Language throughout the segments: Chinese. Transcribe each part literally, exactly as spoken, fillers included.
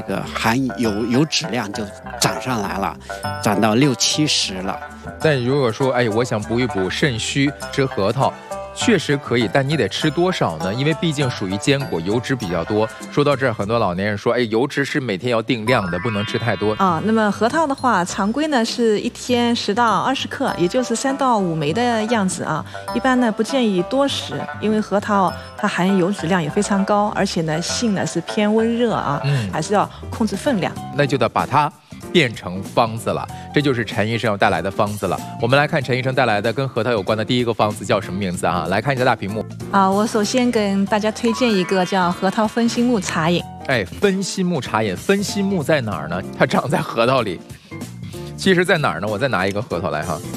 个含油油脂量就涨上来了，涨到六七十了。 但如果说，哎，我想补一补肾虚，吃核桃。确实可以，但你得吃多少呢？因为毕竟属于坚果，油脂比较多。说到这儿，很多老年人说，哎，油脂是每天要定量的，不能吃太多啊。那么核桃的话，常规呢是一天十到二十克，也就是三到五枚的样子啊。一般呢不建议多食，因为核桃它含油脂量也非常高，而且呢性呢是偏温热啊，嗯，还是要控制分量。 那就得把它变成方子了，这就是陈医生要带来的方子了。我们来看陈医生带来的跟核桃有关的第一个方子叫什么名字啊？来看一下大屏幕啊。我首先跟大家推荐一个叫核桃分心木茶饮。 哎，分心木茶饮，分心木在哪儿呢？它长在核桃里。其实在哪儿呢？我再拿一个核桃来哈。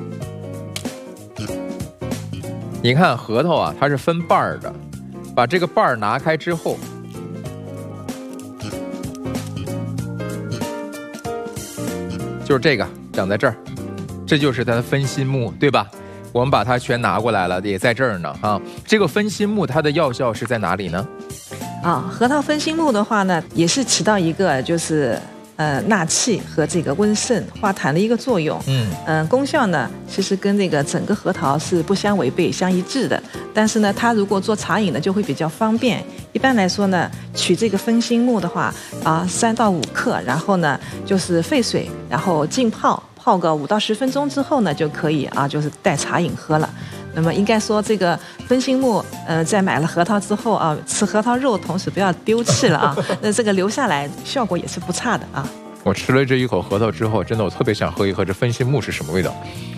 你看核桃啊，它是分瓣儿的，把这个瓣儿拿开之后。就是这个长在这儿，这就是它的分心木，对吧？我们把它全拿过来了，也在这儿呢啊。这个分心木它的药效是在哪里呢？ 啊，核桃分心木的话呢，也是起到一个就是呃纳气和这个温肾化痰的一个作用。嗯嗯、呃，功效呢其实跟这个整个核桃是不相违背、相一致的。但是呢，它如果做茶饮呢，就会比较方便。一般来说呢，取这个分心木的话啊，三到五克，然后呢就是沸水，然后浸泡，泡个五到十分钟之后呢，就可以啊，就是代茶饮喝了。那么应该说这个分心木，呃，在买了核桃之后啊，吃核桃肉同时不要丢弃了啊，那这个留下来效果也是不差的啊。 我吃了这一口核桃之后，真的我特别想喝一喝这分心木是什么味道。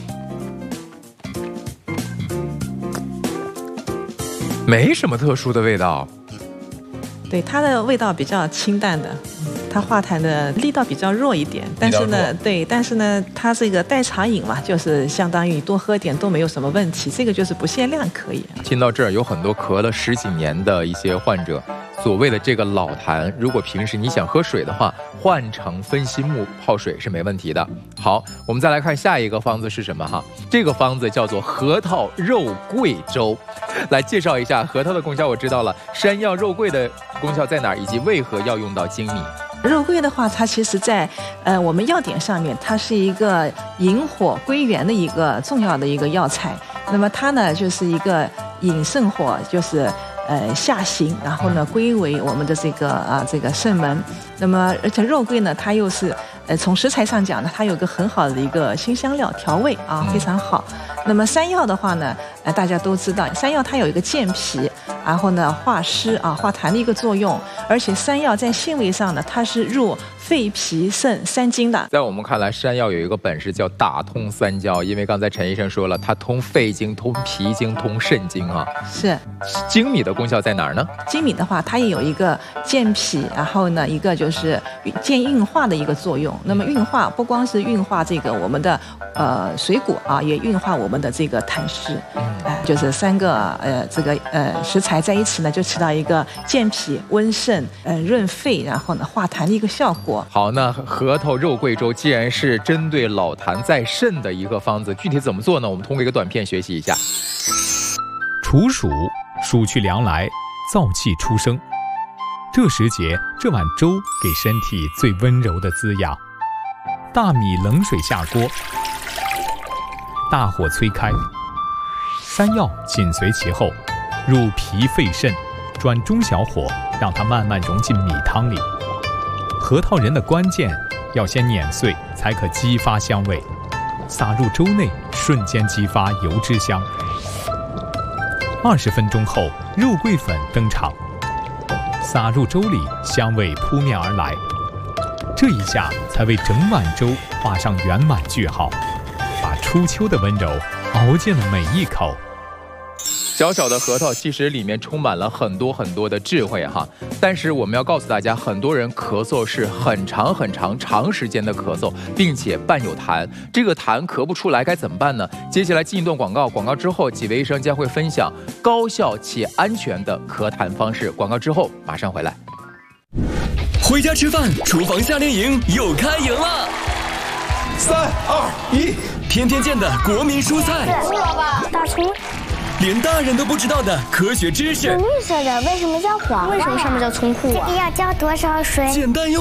没什么特殊的味道。 对，它的味道比较清淡的，它化痰的力道比较弱一点，但是呢，对，但是呢，它这个代茶饮嘛，就是相当于多喝点都没有什么问题，这个就是不限量可以。 听到这儿，有很多咳了十几年的一些患者，所谓的这个老痰，如果平时你想喝水的话，换成分心木泡水是没问题的。好，我们再来看下一个方子是什么哈？这个方子叫做核桃肉桂粥。来介绍一下核桃的功效，我知道了，山药、肉桂的功效在哪儿，以及为何要用到粳米？ 肉桂的话，它其实在呃我们药典上面，它是一个引火归元的一个重要的一个药材。那么它呢，就是一个引肾火，就是呃下行，然后呢归为我们的这个啊这个肾门。那么而且肉桂呢，它又是呃从食材上讲呢，它有个很好的一个辛香料调味啊，非常好。那么山药的话呢，呃大家都知道，山药它有一个健脾，然后呢化湿啊化痰的一个作用，而且山药在性味上呢，它是入肺脾肾三经的。 在我们看来，山药有一个本事叫打通三焦，因为刚才陈医生说了，它通肺经、通脾经、通肾经啊。 是。 粳米的功效在哪儿呢？ 粳米的话，它也有一个健脾，然后呢一个就是健运化的一个作用。那么运化不光是运化这个我们的呃水果啊，也运化我们的这个痰湿。嗯。哎、呃，就是三个呃这个呃食材在一起呢，就起到一个健脾、温肾、呃润肺，然后呢化痰的一个效果。 好，那核桃肉桂粥既然是针对老痰在肾的一个方子，具体怎么做呢？我们通过一个短片学习一下。 处暑，暑去凉来，燥气出生。这时节，这碗粥给身体最温柔的滋养。大米冷水下锅，大火催开，山药紧随其后，入脾肺肾，转中小火，让它慢慢融进米汤里。核桃仁的关键要先碾碎，才可激发香味，撒入粥内，瞬间激发油脂香。二十分钟后，肉桂粉登场，撒入粥里，香味扑面而来。这一下才为整碗粥画上圆满句号，把初秋的温柔熬进了每一口。 小小的核桃其实里面充满了很多很多的智慧哈，但是我们要告诉大家，很多人咳嗽是很长很长长时间的咳嗽，并且伴有痰，这个痰咳不出来该怎么办呢？接下来进一段广告，广告之后几位医生将会分享高效且安全的咳痰方式，广告之后马上回来。 回家吃饭，厨房夏令营又开营了！ 三二一， 天天见的国民蔬菜， 胡萝卜、大葱， 连大人都不知道的科学知识。 绿色的为什么叫黄？为什么上面叫葱户啊？要浇多少水？ 简单又